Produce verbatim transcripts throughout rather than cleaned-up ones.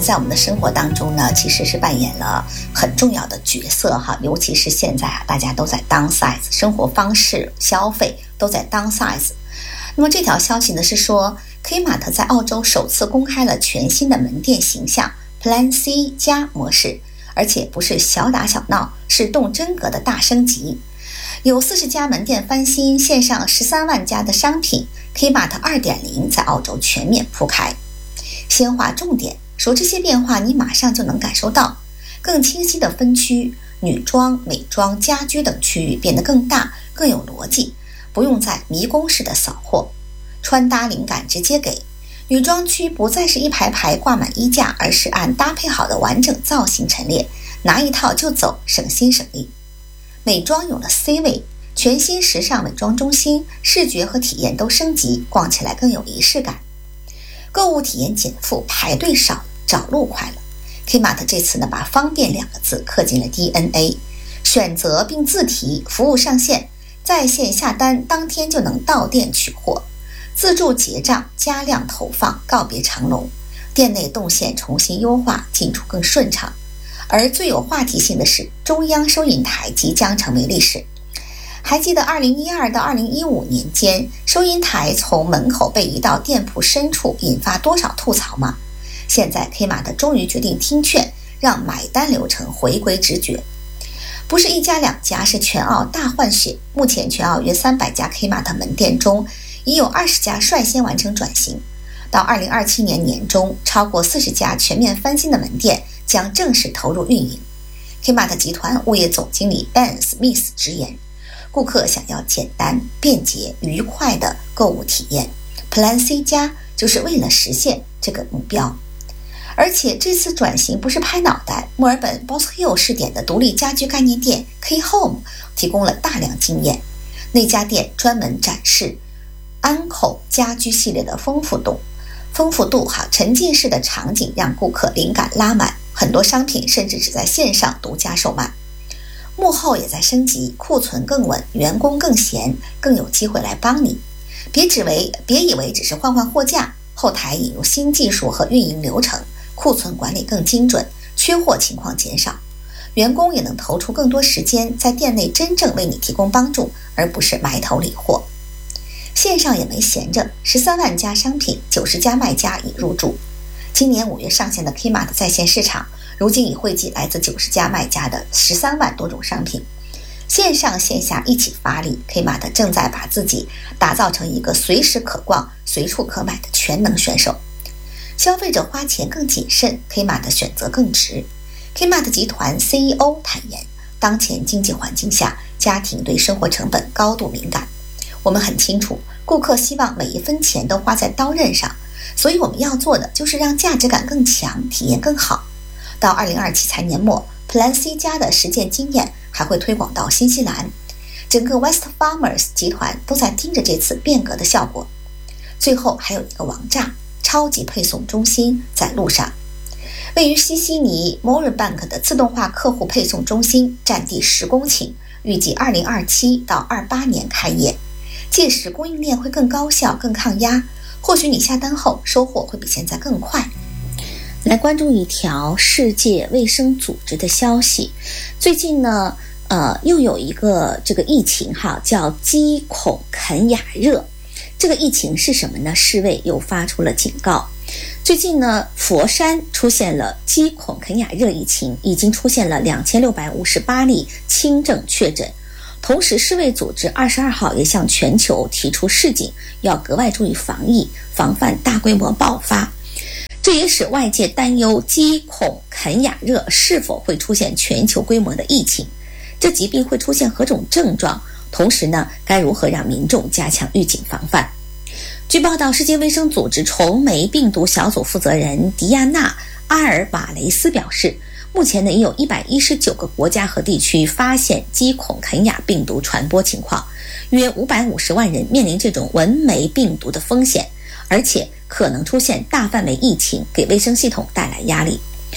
在我们的生活当中呢，其实是扮演了很重要的角色哈，尤其是现在啊，大家都在 downsize， 生活方式、消费都在 downsize。那么这条消息呢是说 Kmart 在澳洲首次公开了全新的门店形象 Plan C 加模式，而且不是小打小闹，是动真格的大升级。有四十家门店翻新，线上十三万家的商品 Kmart 二点零 在澳洲全面铺开。先划重点说这些变化，你马上就能感受到更清晰的分区，女装、美妆、家居等区域变得更大更有逻辑，不用再迷宫式的扫货，穿搭灵感直接给。女装区不再是一排排挂满衣架，而是按搭配好的完整造型陈列，拿一套就走，省心省力。美妆有了 C 位，全新时尚美妆中心，视觉和体验都升级，逛起来更有仪式感。购物体验减负，排队少，找路快了。 Kmart 这次呢，把方便两个字刻进了 D N A， 选择并自提，服务上线，在线下单当天就能到店取货，自助结账，加量投放，告别长龙，店内动线重新优化，进出更顺畅。而最有话题性的是，中央收银台即将成为历史。还记得二零一二到二零一五年间，收银台从门口被移到店铺深处，引发多少吐槽吗？现在 Kmart 终于决定听劝，让买单流程回归直觉。不是一家两家，是全澳大换血。目前全澳约三百家 Kmart 门店中，已有二十家率先完成转型。到二零二七年年中，超过四十家全面翻新的门店将正式投入运营。 Kmart 集团物业总经理 Ben Smith 直言，顾客想要简单、便捷、愉快的购物体验， Plan C 加就是为了实现这个目标。而且这次转型不是拍脑袋，墨尔本 Boss Hill 试点的独立家居概念店 K Home 提供了大量经验。那家店专门展示安口家居系列的丰富度丰富度哈，沉浸式的场景让顾客灵感拉满，很多商品甚至只在线上独家售卖。幕后也在升级，库存更稳，员工更闲，更有机会来帮你。别只为别以为只是换换货架，后台引入新技术和运营流程，库存管理更精准，缺货情况减少，员工也能投出更多时间在店内真正为你提供帮助，而不是埋头理货。线上也没闲着，十三万家商品，九十家卖家已入驻。今年五月上线的 Kmart 在线市场，如今已汇集来自九十家卖家的十三万多种商品，线上线下一起发力。 Kmart 正在把自己打造成一个随时可逛、随处可买的全能选手。消费者花钱更谨慎， Kmart 选择更值。 Kmart 集团 C E O 坦言，当前经济环境下，家庭对生活成本高度敏感。我们很清楚，顾客希望每一分钱都花在刀刃上，所以我们要做的就是让价值感更强，体验更好。到二零二七财年末， Plan C 加的实践经验还会推广到新西兰，整个 West Farmers 集团都在盯着这次变革的效果。最后还有一个王炸，超级配送中心在路上。位于西悉尼 Moorebank 的自动化客户配送中心占地十公顷，预计二零二七到二八年开业。届时供应链会更高效、更抗压，或许你下单后收货会比现在更快。来关注一条世界卫生组织的消息，最近呢，呃，又有一个这个疫情哈，叫鸡孔肯雅热。这个疫情是什么呢？世卫又发出了警告。最近呢，佛山出现了鸡孔肯雅热疫情，已经出现了两千六百五十八例轻症确诊。同时，世卫组织二十二号也向全球提出示警，要格外注意防疫，防范大规模爆发。这也使外界担忧鸡孔肯雅热是否会出现全球规模的疫情，这疾病会出现何种症状，同时呢，该如何让民众加强预警防范。据报道，世界卫生组织虫媒病毒小组负责人迪亚娜·阿尔瓦雷斯表示，目前呢，已有一百一十九个国家和地区发现鸡孔肯雅病毒传播情况，约五百五十万人面临这种蚊媒病毒的风险，而且可能出现大范围疫情，给卫生系统带来压力。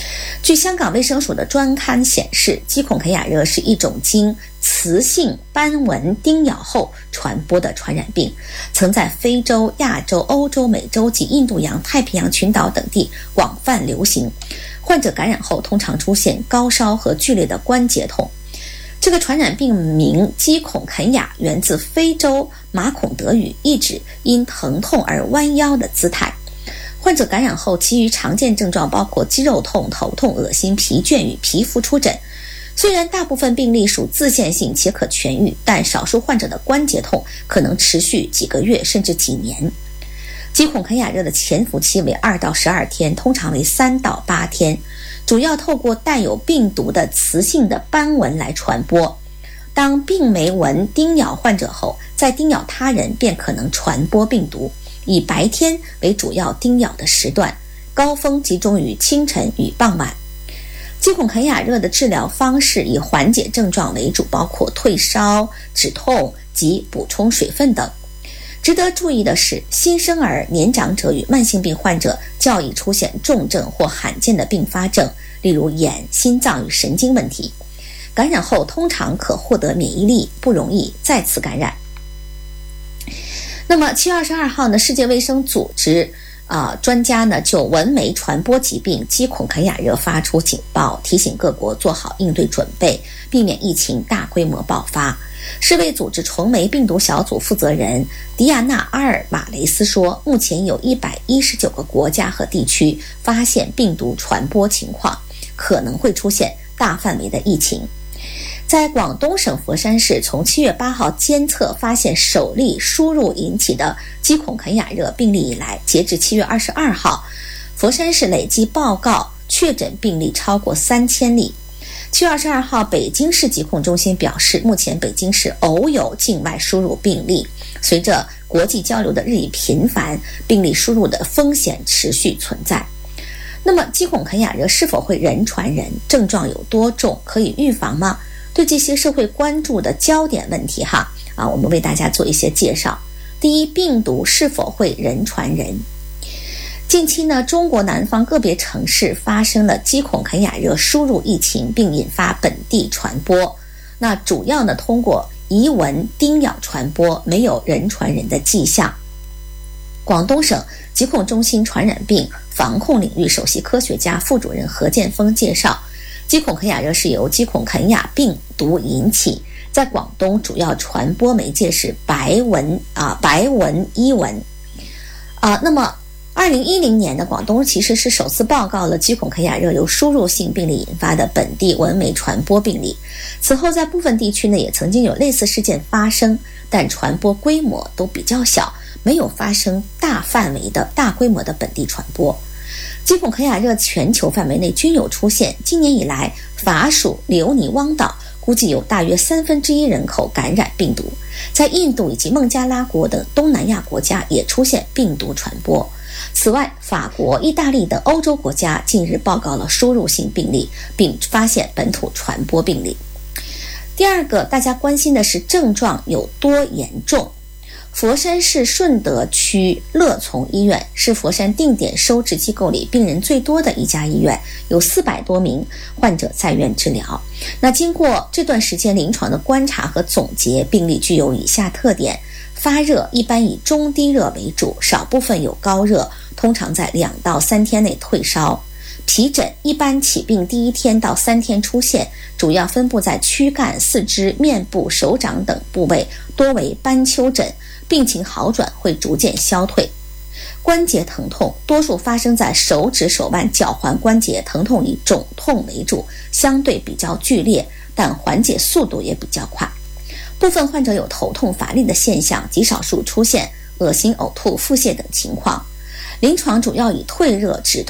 据香港卫生署的专刊显示，鸡孔肯雅热是一种经雌性斑纹叮咬后传播的传染病，曾在非洲、亚洲、欧洲、美洲及印度洋太平洋群岛等地广泛流行。患者感染后通常出现高烧和剧烈的关节痛。这个传染病名鸡孔肯雅源自非洲马孔德语，意指因疼痛而弯腰的姿态。患者感染后，其余常见症状包括肌肉痛、头痛、恶心、疲倦与皮肤出疹。虽然大部分病例属自限性且可痊愈，但少数患者的关节痛可能持续几个月甚至几年。鸡孔肯雅热的潜伏期为二到十二天，通常为三到八天，主要透过带有病毒的雌性的斑纹来传播。当病媒蚊叮咬患者后，再叮咬他人便可能传播病毒。以白天为主要叮咬的时段，高峰集中于清晨与傍晚。鸡孔肯雅热的治疗方式以缓解症状为主，包括退烧、止痛及补充水分等。值得注意的是，新生儿、年长者与慢性病患者较易出现重症或罕见的并发症，例如眼、心脏与神经问题。感染后通常可获得免疫力，不容易再次感染。那么七月二十二号呢，世界卫生组织啊、呃、专家呢就蚊媒传播疾病鸡孔肯雅热发出警报，提醒各国做好应对准备，避免疫情大规模爆发。世卫组织虫媒病毒小组负责人迪亚娜·阿尔马雷斯说，目前有一百一十九个国家和地区发现病毒传播情况，可能会出现大范围的疫情。在广东省佛山市，从七月八号监测发现首例输入引起的鸡孔肯雅热病例以来，截至七月二十二号，佛山市累计报告确诊病例超过三千例。七月二十二号，北京市疾控中心表示，目前北京市偶有境外输入病例，随着国际交流的日益频繁，病例输入的风险持续存在。那么鸡孔肯雅热是否会人传人？症状有多重？可以预防吗？对这些社会关注的焦点问题哈啊，我们为大家做一些介绍。第一，病毒是否会人传人？近期呢，中国南方个别城市发生了鸡孔肯雅热输入疫情，并引发本地传播。那主要呢通过遗蚊叮咬传播，没有人传人的迹象。广东省疾控中心传染病防控领域首席科学家副主任何建峰介绍，鸡孔肯雅热是由鸡孔肯雅病毒引起，在广东主要传播媒介是白蚊啊白蚊伊蚊啊。那么二零一零年的广东其实是首次报告了鸡孔肯雅热由输入性病例引发的本地蚊媒传播病例。此后在部分地区呢也曾经有类似事件发生，但传播规模都比较小，没有发生大范围的大规模的本地传播。鸡孔肯雅热全球范围内均有出现，今年以来法属留尼汪岛估计有大约三分之一人口感染病毒，在印度以及孟加拉国等东南亚国家也出现病毒传播。此外，法国、意大利等欧洲国家近日报告了输入性病例，并发现本土传播病例。第二个大家关心的是症状有多严重。佛山市顺德区乐从医院是佛山定点收治机构里病人最多的一家医院，有四百多名患者在院治疗。那经过这段时间临床的观察和总结，病例具有以下特点：发热一般以中低热为主，少部分有高热，通常在两到三天内退烧。皮疹一般起病第一天到三天出现，主要分布在躯干、四肢、面部、手掌等部位，多为斑丘疹，病情好转会逐渐消退。关节疼痛多数发生在手指、手腕、脚踝关节，疼痛以肿痛为主，相对比较剧烈，但缓解速度也比较快。部分患者有头痛乏力的现象，极少数出现恶心、呕吐、腹泻等情况。临床主要以退热、止